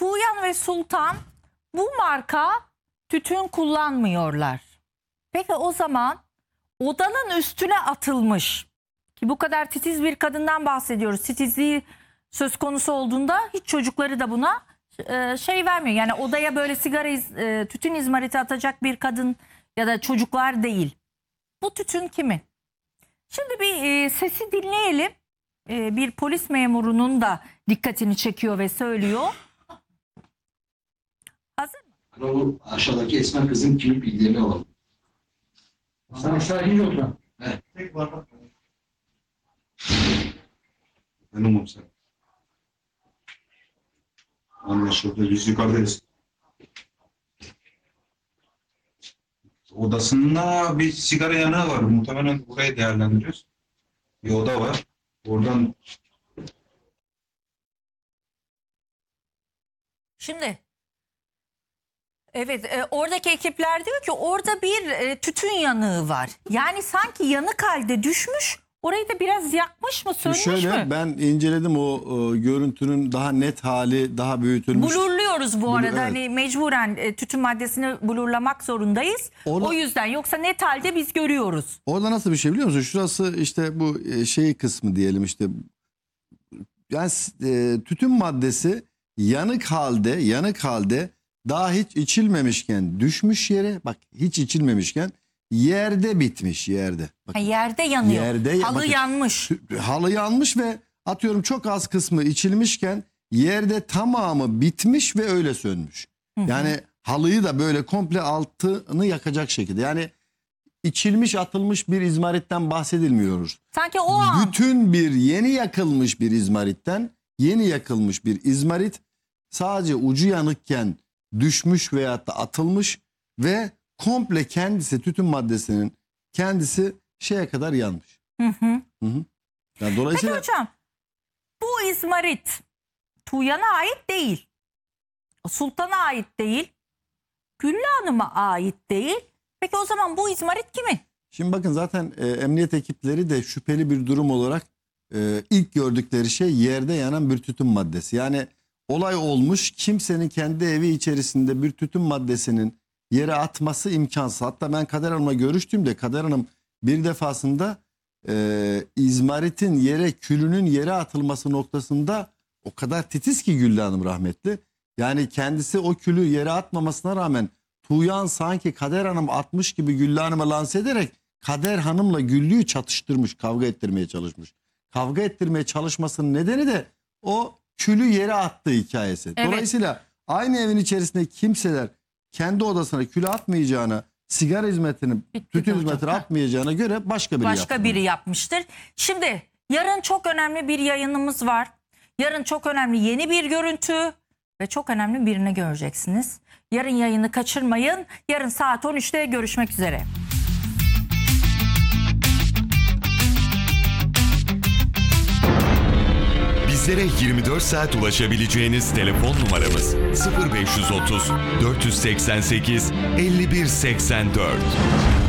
Tuğyan ve Sultan bu marka tütün kullanmıyorlar. Peki o zaman odanın üstüne atılmış ki bu kadar titiz bir kadından bahsediyoruz. Titizliği söz konusu olduğunda hiç çocukları da buna şey vermiyor. Yani odaya böyle sigara, tütün izmariti atacak bir kadın ya da çocuklar değil. Bu tütün kimin? Şimdi bir sesi dinleyelim. Bir polis memurunun da dikkatini çekiyor ve söylüyor. Hazır mı? O aşağıdaki Esmer kızın kimlik bilgilerini alalım. Sen aşağı in yoksa. Evet. Tek var bak. Hanımım sen. Anlaşıldı. Biz yukarıdayız. Odasında bir sigara yanağı var. Muhtemelen burayı değerlendiriyoruz. Bir oda var. Oradan Şimdi evet, oradaki ekipler diyor ki orada bir tütün yanığı var. Yani sanki yanık halde düşmüş, orayı da biraz yakmış mı, sönmüş Şöyle mü? ben inceledim o görüntünün daha net hali, daha büyütülmüş. Blurluyoruz bu arada. Evet. Hani mecburen tütün maddesini blurlamak zorundayız. Orada- O yüzden, yoksa net halde biz görüyoruz. Orada nasıl bir şey biliyor musun? Şurası işte bu şey kısmı diyelim işte. Yani tütün maddesi yanık halde daha hiç içilmemişken düşmüş yere, bak hiç içilmemişken yerde bitmiş, yerde. Bak, Ha, yerde yanıyor. Yerde- Halı bakın, yanmış. halı yanmış ve atıyorum çok az kısmı içilmişken yerde tamamı bitmiş ve öyle sönmüş. Yani halıyı da böyle komple altını yakacak şekilde. Yani içilmiş, atılmış bir izmaritten bahsedilmiyoruz. Sanki o an. Bütün bir yeni yakılmış bir izmaritten, yeni yakılmış bir izmarit sadece ucu yanıkken düşmüş veyahut da atılmış ve komple kendisi, tütün maddesinin kendisi şeye kadar yanmış. Hı hı. Yani Peki dolayısıyla hocam, bu izmarit Tuğyan'a ait değil. Sultan'a ait değil. Güllü Hanım'a ait değil. Peki o zaman bu izmarit kimin? şimdi bakın zaten emniyet ekipleri de şüpheli bir durum olarak ilk gördükleri şey yerde yanan bir tütün maddesi. Yani olay olmuş, kimsenin kendi evi içerisinde bir tütün maddesinin yere atması imkansız. Hatta ben Kader Hanım'la görüştüğümde Kader Hanım bir defasında izmaritin yere, külünün yere atılması noktasında o kadar titiz ki Güllü Hanım rahmetli. Yani kendisi o külü yere atmamasına rağmen Tuğyan sanki Kader Hanım atmış gibi Güllü Hanım'a lanse ederek Kader Hanım'la Güllü'yü çatıştırmış, kavga ettirmeye çalışmış. Kavga ettirmeye çalışmasının nedeni de o külü yere attığı hikayesi. Evet. Dolayısıyla aynı evin içerisinde kimseler kendi odasına külü atmayacağına, sigara hizmetini, tütün hocam. hizmetini atmayacağına göre başka biri Başka yaptı. biri yapmıştır. Şimdi yarın çok önemli bir yayınımız var. Yarın çok önemli yeni bir görüntü ve çok önemli birini göreceksiniz. Yarın yayını kaçırmayın. Yarın saat 13'te görüşmek üzere. Bizlere 24 saat ulaşabileceğiniz telefon numaramız 0530 488 5184.